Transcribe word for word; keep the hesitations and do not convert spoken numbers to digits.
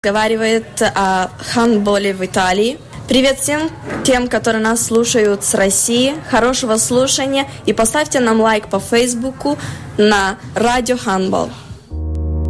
Разговаривает о хандболе в Италии. Привет всем тем, которые нас слушают с России. Хорошего слушания и поставьте нам лайк по Фейсбуку на Радио Хандбол.